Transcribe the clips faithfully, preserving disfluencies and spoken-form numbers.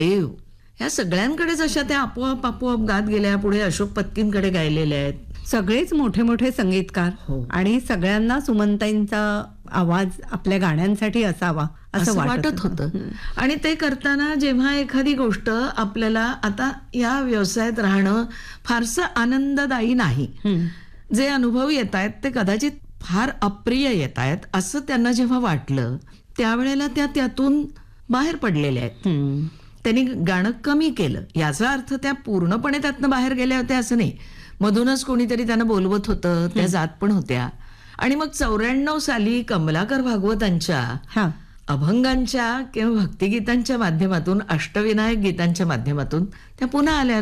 एव ह्या सगळ्यांकडेच अशा त्या आपोआप आपोआप गात गेल्या. पुढे अशोक पत्कींकडे गायलेल्या आहेत. सगळेच मोठे मोठे संगीतकार हो. आणि सगळ्यांना सुमनताईंचा आवाज आपल्या गाण्यांसाठी असावा असं वाटत होतं. आणि ते करताना जेव्हा एखादी गोष्ट आपल्याला आता या व्यवसायात राहणं फारसं आनंददायी नाही, जे अनुभव येत आहेत ते कदाचित फार अप्रिय येत आहेत असं त्यांना जेव्हा वाटलं त्यावेळेला त्या त्यातून बाहेर पडलेल्या आहेत. त्यांनी गाणं कमी केलं याचा अर्थ त्या पूर्णपणे त्यातनं बाहेर गेल्या होत्या असं नाही. मधूनच कोणीतरी त्यांना बोलवत होतं, त्या जात पण होत्या. आणि मग चौऱ्याण्णव साली कमलाकर भागवतांच्या अभंगांच्या किंवा भक्तिगीतांच्या माध्यमातून, अष्टविनायक गीतांच्या माध्यमातून त्या पुन्हा आल्या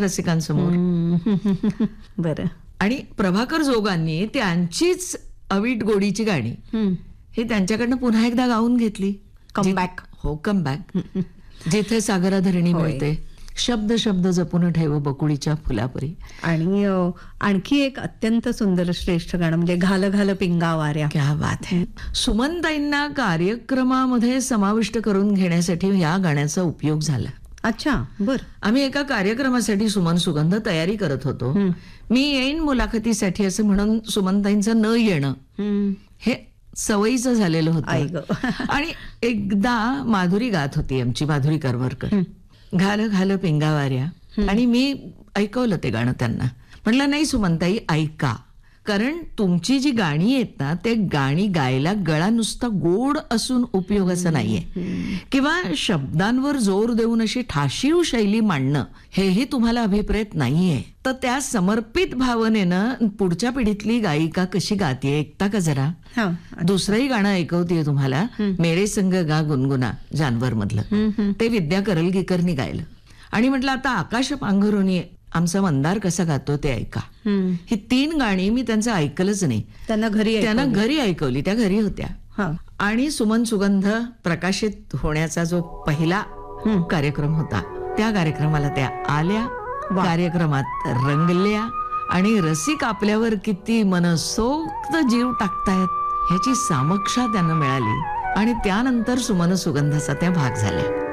रसिकांसमोर. बरं. आणि प्रभाकर जोगांनी त्यांचीच अवीट गोडीची गाणी हे त्यांच्याकडनं पुन्हा एकदा गाऊन घेतली. कमबॅक. हो, कमबॅक. जिथे सागराधरणी मिळते, शब्द शब्द जपून ठेव बकुळीच्या फुलापरी. आणि आणखी एक अत्यंत सुंदर श्रेष्ठ गाणं म्हणजे घाल घाल पिंगा वाऱ्या. क्या बात है. सुमनताईंना कार्यक्रमामध्ये समाविष्ट करून घेण्यासाठी या गाण्याचा उपयोग झाला. अच्छा, बर. आम्ही एका कार्यक्रमासाठी सुमन सुगंध तयारी करत होतो. मी येईन मुलाखतीसाठी असं म्हणून सुमनताईंचं न येणं हे सवयीचं झालेलं होतं. आणि एकदा माधुरी गात होती, आमची माधुरी करवरकर, घाल घाल पिंगावाऱ्या. आणि मी ऐकवलं ते गाणं त्यांना. म्हटलं नाही सुमनताई ऐका, कारण तुमची जी गाणी आहेत ना ते गाणी गायला गळा नुसता गोड असून उपयोगाचं नाहीये, किंवा शब्दांवर जोर देऊन अशी ठाशीव शैली मांडणं हेही तुम्हाला अभिप्रेत नाहीये. तर त्या समर्पित भावनेनं पुढच्या पिढीतली गायिका कशी गाते ऐकता का जरा. दुसरंही गाणं ऐकवतेय तुम्हाला, मेरे संग गा गुनगुना जानवर मधलं, ते विद्या करलगीकरनी गायलं. आणि म्हटलं आता आकाश पांघरुणी आमचा मंदार कसा गातो ते ऐका. ही तीन गाणी मी त्यांचं ऐकलंच नाही. त्यांना घरी त्यांना घरी ऐकवली, त्या घरी होत्या. आणि सुमन सुगंध प्रकाशित होण्याचा जो पहिला कार्यक्रम होता त्या कार्यक्रमाला त्या आल्या, कार्यक्रमात रंगल्या. आणि रसिक आपल्यावर किती मनसोक्त जीव टाकतायत ह्याची सामक्षा त्यांना मिळाली. आणि त्यानंतर सुमन सुगंधाचा त्या भाग झाल्या.